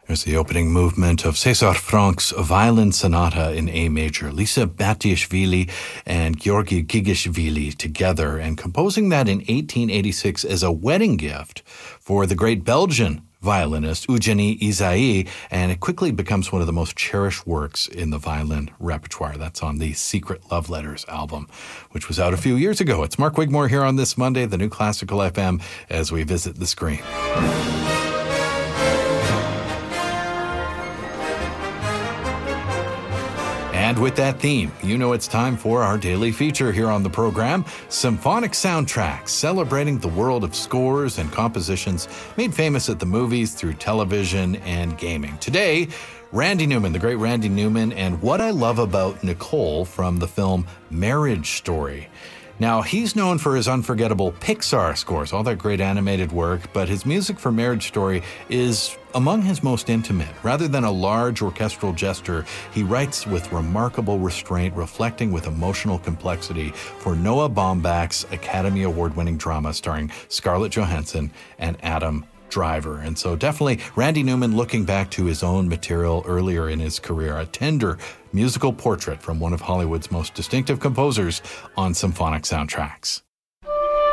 There's the opening movement of César Franck's Violin Sonata in A major. Lisa Batiashvili and Georgi Gigishvili together, and composing that in 1886 as a wedding gift for the great Belgian violinist Eugenie Ysaÿe, and it quickly becomes one of the most cherished works in the violin repertoire. That's on the Secret Love Letters album, which was out a few years ago. It's Mark Wigmore here on This Monday, the New Classical FM, as we visit the screen. And with that theme, you know it's time for our daily feature here on the program, Symphonic Soundtracks, celebrating the world of scores and compositions made famous at the movies, through television, and gaming. Today, Randy Newman, the great Randy Newman, and What I Love About Nicole from the film Marriage Story. Now, he's known for his unforgettable Pixar scores, all that great animated work, but his music for Marriage Story is among his most intimate. Rather than a large orchestral gesture, he writes with remarkable restraint, reflecting with emotional complexity for Noah Baumbach's Academy Award-winning drama starring Scarlett Johansson and Adam Driver. And so definitely Randy Newman looking back to his own material earlier in his career, a tender musical portrait from one of Hollywood's most distinctive composers on Symphonic Soundtracks.